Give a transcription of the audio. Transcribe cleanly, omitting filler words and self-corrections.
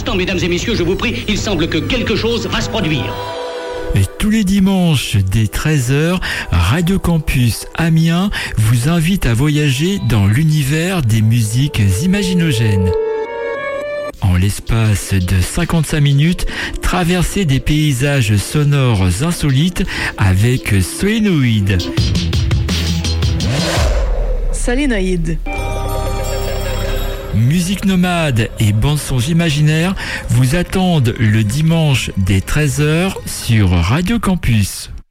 instant, mesdames et messieurs, je vous prie, il semble que quelque chose va se produire. Et tous les dimanches dès 13h, Radio Campus Amiens vous invite à voyager dans l'univers des musiques imaginogènes. En l'espace de 55 minutes, traversez des paysages sonores insolites avec Solénoïde. Solénoïde. Musique nomade et bande-son imaginaire vous attendent le dimanche dès 13h sur Radio Campus.